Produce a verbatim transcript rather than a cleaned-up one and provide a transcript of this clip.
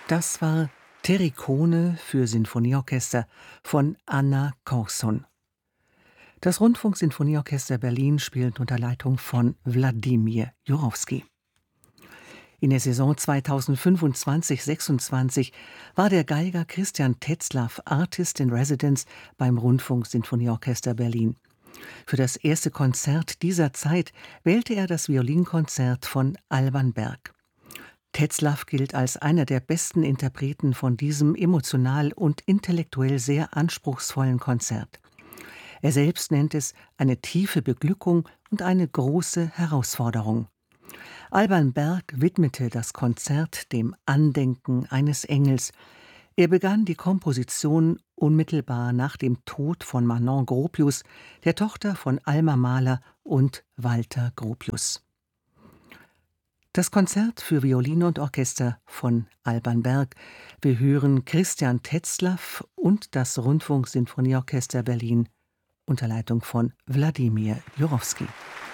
Das war Terikone für Sinfonieorchester von Anna Korsun. Das Rundfunksinfonieorchester Berlin spielt unter Leitung von Wladimir Jurowski. In der Saison zweitausendfünfundzwanzig sechsundzwanzig war der Geiger Christian Tetzlaff Artist in Residence beim Rundfunksinfonieorchester Berlin. Für das erste Konzert dieser Zeit wählte er das Violinkonzert von Alban Berg. Tetzlaff gilt als einer der besten Interpreten von diesem emotional und intellektuell sehr anspruchsvollen Konzert. Er selbst nennt es eine tiefe Beglückung und eine große Herausforderung. Alban Berg widmete das Konzert dem Andenken eines Engels. Er begann die Komposition unmittelbar nach dem Tod von Manon Gropius, der Tochter von Alma Mahler und Walter Gropius. Das Konzert für Violine und Orchester von Alban Berg. Wir hören Christian Tetzlaff und das Rundfunksinfonieorchester Berlin unter Leitung von Wladimir Jurowski.